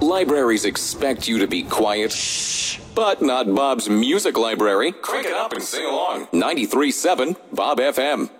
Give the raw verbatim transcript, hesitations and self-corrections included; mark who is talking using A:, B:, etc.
A: Libraries expect you to be quiet. Shh. But not Bob's Music Library. Crank it up and sing along. ninety-three point seven Bob F M.